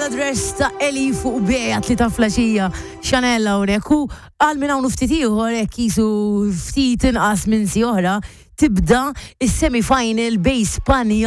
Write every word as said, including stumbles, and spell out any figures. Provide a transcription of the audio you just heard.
Brothers ta' Elif u Bejat li ta' flaxija Chanel hawnhekk u għal minn hawn ftit ieħor hekk kisu ftit inqas minn si oħra tibda is-semi-final bej Spanja